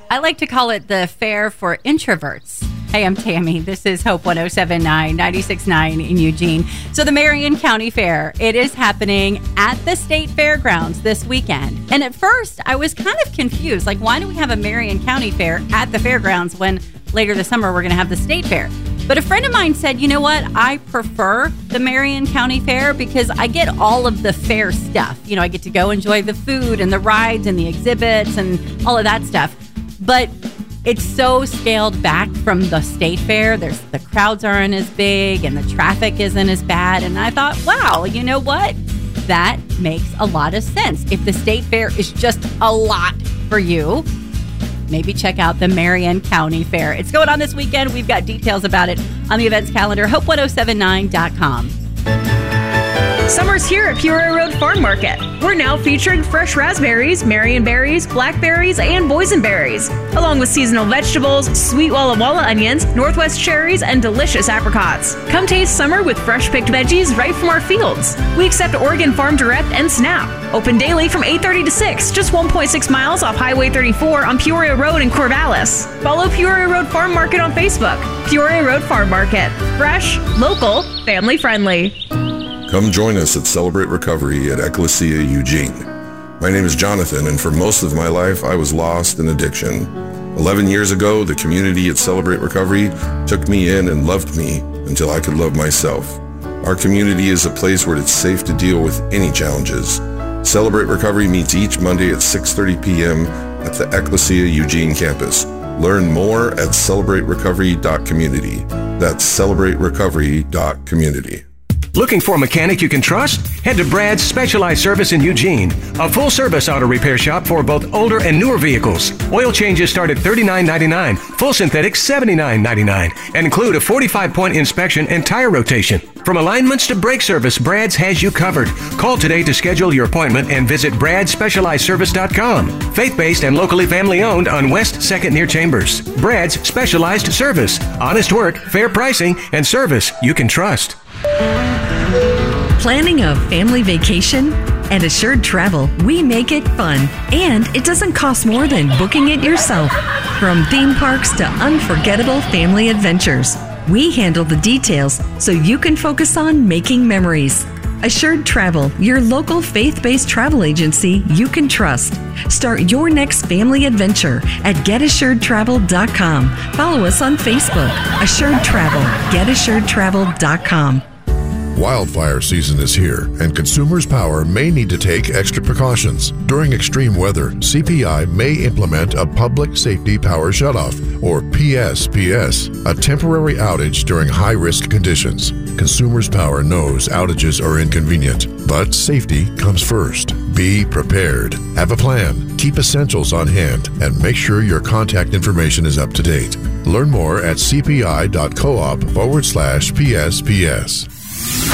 I like to call it the fair for introverts. Hey, I'm Tammy. This is Hope 107.9, 96.9 in Eugene. So the Marion County Fair, it is happening at the State Fairgrounds this weekend. And at first, I was kind of confused. Like, why do we have a Marion County Fair at the fairgrounds when later this summer we're going to have the State Fair? But a friend of mine said, you know what? I prefer the Marion County Fair because I get all of the fair stuff. You know, I get to go enjoy the food and the rides and the exhibits and all of that stuff. But it's so scaled back from the State Fair. The crowds aren't as big and the traffic isn't as bad. And I thought, wow, you know what? That makes a lot of sense. If the State Fair is just a lot for you, maybe check out the Marion County Fair. It's going on this weekend. We've got details about it on the events calendar, hope1079.com. Summer's here at Peoria Road Farm Market. We're now featuring fresh raspberries, Marion berries, blackberries, and boysenberries, along with seasonal vegetables, sweet Walla Walla onions, Northwest cherries, and delicious apricots. Come taste summer with fresh picked veggies right from our fields. We accept Oregon Farm Direct and SNAP. Open daily from 8:30 to 6, just 1.6 miles off Highway 34 on Peoria Road in Corvallis. Follow Peoria Road Farm Market on Facebook. Peoria Road Farm Market. Fresh, local, family friendly. Come join us at Celebrate Recovery at Ecclesia Eugene. My name is Jonathan, and for most of my life, I was lost in addiction. 11 years ago, the community at Celebrate Recovery took me in and loved me until I could love myself. Our community is a place where it's safe to deal with any challenges. Celebrate Recovery meets each Monday at 6:30 p.m. at the Ecclesia Eugene campus. Learn more at celebraterecovery.community. That's celebraterecovery.community. Looking for a mechanic you can trust? Head to Brad's Specialized Service in Eugene, a full-service auto repair shop for both older and newer vehicles. Oil changes start at $39.99, full synthetic $79.99, and include a 45-point inspection and tire rotation. From alignments to brake service, Brad's has you covered. Call today to schedule your appointment and visit bradspecializedservice.com. Faith-based and locally family-owned on West 2nd near Chambers. Brad's Specialized Service. Honest work, fair pricing, and service you can trust. Planning a family vacation? At Assured Travel, we make it fun, and it doesn't cost more than booking it yourself. From theme parks to unforgettable family adventures, we handle the details so you can focus on making memories. Assured Travel, your local faith-based travel agency you can trust. Start your next family adventure at GetAssuredTravel.com. Follow us on Facebook. Assured Travel. GetAssuredTravel.com. Wildfire season is here, and Consumers Power may need to take extra precautions. During extreme weather, CPI may implement a Public Safety Power Shutoff, or PSPS, a temporary outage during high-risk conditions. Consumers Power knows outages are inconvenient, but safety comes first. Be prepared. Have a plan. Keep essentials on hand, and make sure your contact information is up to date. Learn more at cpi.coop/PSPS.